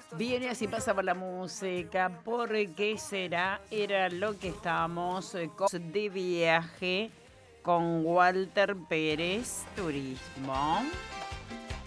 Viene así pasa por la música, ¿por qué será? Era lo que estábamos de viaje con Walter Pérez Turismo.